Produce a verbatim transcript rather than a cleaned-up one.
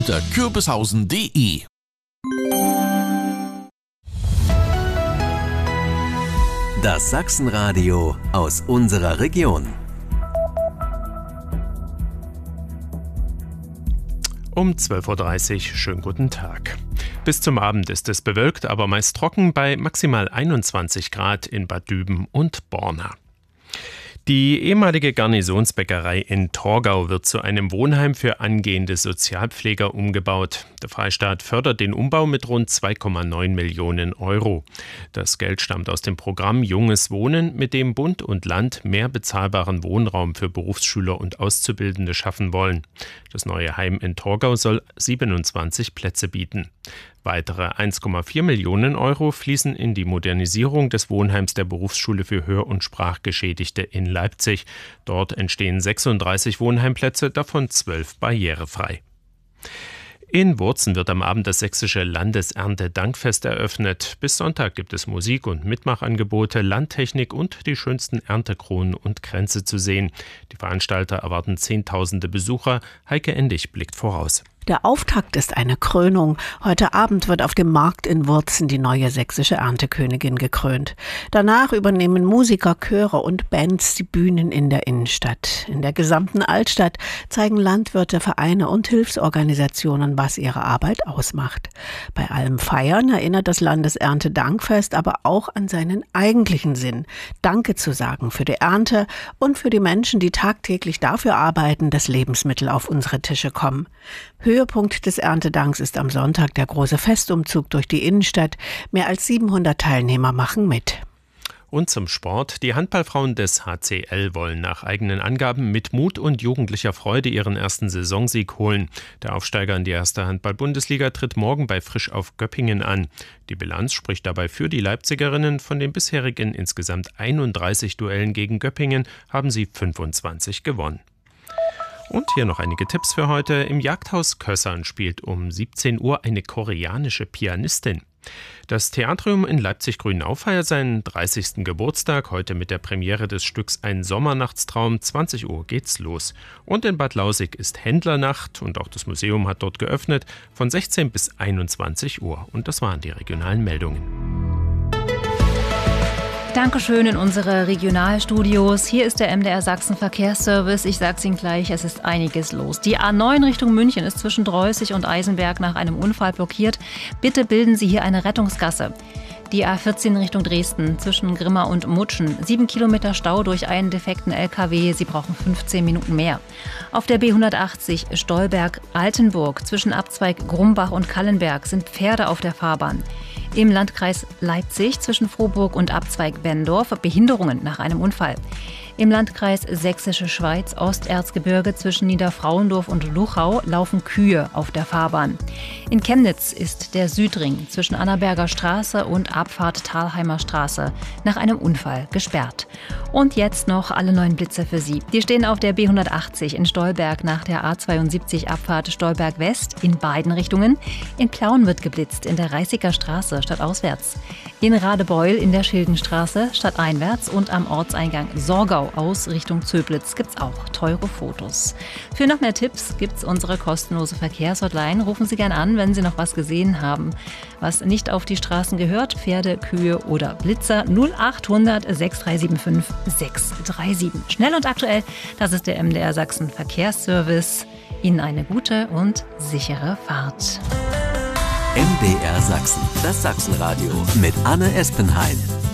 unter kürbishausen punkt de. Das Sachsenradio aus unserer Region. Um zwölf Uhr dreißig, schönen guten Tag. Bis zum Abend ist es bewölkt, aber meist trocken bei maximal einundzwanzig Grad in Bad Düben und Borna. Die ehemalige Garnisonsbäckerei in Torgau wird zu einem Wohnheim für angehende Sozialpfleger umgebaut. Der Freistaat fördert den Umbau mit rund zwei Komma neun Millionen Euro. Das Geld stammt aus dem Programm Junges Wohnen, mit dem Bund und Land mehr bezahlbaren Wohnraum für Berufsschüler und Auszubildende schaffen wollen. Das neue Heim in Torgau soll siebenundzwanzig Plätze bieten. Weitere eins Komma vier Millionen Euro fließen in die Modernisierung des Wohnheims der Berufsschule für Hör- und Sprachgeschädigte in Leipzig. Dort entstehen sechsunddreißig Wohnheimplätze, davon zwölf barrierefrei. In Wurzen wird am Abend das sächsische Landeserntedankfest eröffnet. Bis Sonntag gibt es Musik- und Mitmachangebote, Landtechnik und die schönsten Erntekronen und Kränze zu sehen. Die Veranstalter erwarten Zehntausende Besucher. Heike Endig blickt voraus. Der Auftakt ist eine Krönung. Heute Abend wird auf dem Markt in Wurzen die neue sächsische Erntekönigin gekrönt. Danach übernehmen Musiker, Chöre und Bands die Bühnen in der Innenstadt. In der gesamten Altstadt zeigen Landwirte, Vereine und Hilfsorganisationen, was ihre Arbeit ausmacht. Bei allem Feiern erinnert das Landeserntedankfest aber auch an seinen eigentlichen Sinn: Danke zu sagen für die Ernte und für die Menschen, die tagtäglich dafür arbeiten, dass Lebensmittel auf unsere Tische kommen. Höhepunkt des Erntedanks ist am Sonntag der große Festumzug durch die Innenstadt. Mehr als siebenhundert Teilnehmer machen mit. Und zum Sport. Die Handballfrauen des H C L wollen nach eigenen Angaben mit Mut und jugendlicher Freude ihren ersten Saisonsieg holen. Der Aufsteiger in die erste Handball-Bundesliga tritt morgen bei Frisch auf Göppingen an. Die Bilanz spricht dabei für die Leipzigerinnen. Von den bisherigen insgesamt einunddreißig Duellen gegen Göppingen haben sie fünfundzwanzig gewonnen. Und hier noch einige Tipps für heute. Im Jagdhaus Kössern spielt um siebzehn Uhr eine koreanische Pianistin. Das Theatrium in Leipzig-Grünau feiert seinen dreißigsten Geburtstag, heute mit der Premiere des Stücks Ein Sommernachtstraum. zwanzig Uhr geht's los. Und in Bad Lausig ist Händlernacht und auch das Museum hat dort geöffnet von sechzehn bis einundzwanzig Uhr. Und das waren die regionalen Meldungen. Dankeschön in unsere Regionalstudios. Hier ist der M D R Sachsen Verkehrsservice. Ich sag's Ihnen gleich, es ist einiges los. Die A neun Richtung München ist zwischen Dreußig und Eisenberg nach einem Unfall blockiert. Bitte bilden Sie hier eine Rettungsgasse. Die A vierzehn Richtung Dresden zwischen Grimma und Mutschen. Sieben Kilometer Stau durch einen defekten L K W. Sie brauchen fünfzehn Minuten mehr. Auf der B hundertachtzig Stolberg-Altenburg zwischen Abzweig Grumbach und Kallenberg sind Pferde auf der Fahrbahn. Im Landkreis Leipzig zwischen Frohburg und Abzweig Bendorf Behinderungen nach einem Unfall. Im Landkreis Sächsische Schweiz Osterzgebirge zwischen Niederfrauendorf und Luchau laufen Kühe auf der Fahrbahn. In Chemnitz ist der Südring zwischen Annaberger Straße und Abfahrt Thalheimer Straße nach einem Unfall gesperrt. Und jetzt noch alle neuen Blitzer für Sie. Die stehen auf der B hundertachtzig in Stolberg nach der A zweiundsiebzig Abfahrt Stolberg West in beiden Richtungen. In Plauen wird geblitzt in der Reißiger Straße stadtauswärts. In Radebeul in der Schildenstraße stadteinwärts und am Ortseingang Sorgau aus Richtung Zöblitz gibt's auch teure Fotos. Für noch mehr Tipps gibt's unsere kostenlose Verkehrshotline. Rufen Sie gern an, wenn Sie noch was gesehen haben, was nicht auf die Straßen gehört. Pferde, Kühe oder Blitzer. null achthundert sechs drei sieben fünf sechs drei sieben. Schnell und aktuell, das ist der M D R Sachsen Verkehrsservice. Ihnen eine gute und sichere Fahrt. M D R Sachsen, das Sachsenradio mit Anne Espenhain.